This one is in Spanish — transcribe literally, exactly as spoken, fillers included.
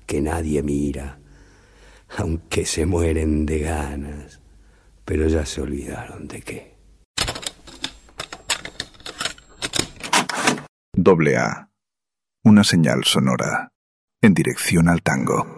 que nadie mira, aunque se mueren de ganas, pero ya se olvidaron de qué. Doble A. Una señal sonora en dirección al tango.